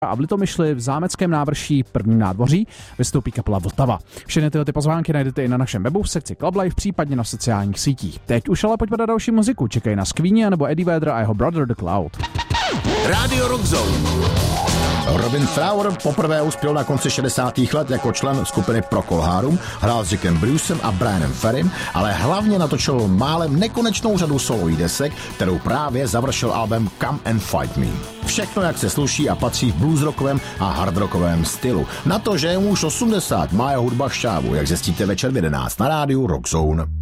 a v Litomyšli v Zámeckém návrší prvním nádvoří vystoupí kapela Vltava. Všechny tyhle ty pozvánky najdete i na našem webu v sekci Club Life, případně na sociálních sítích. Teď už ale pojďme na další muziku. Čekají nás Queenie nebo Eddie Vedder a jeho Brother the Cloud. Radio Rock Zone. Robin Fowler poprvé uspěl na konci 60. let jako člen skupiny Procol Harum, hrál s Jackem Brucem a Brianem Ferrym, ale hlavně natočil málem nekonečnou řadu solových desek, kterou právě završil album Come and Fight Me. Všechno, jak se sluší a patří v bluesrockovém a hardrockovém stylu. Na to, že je mu už 80, má jeho hudba šťávu, jak zjistíte večer v 11 na rádiu Rock Zone.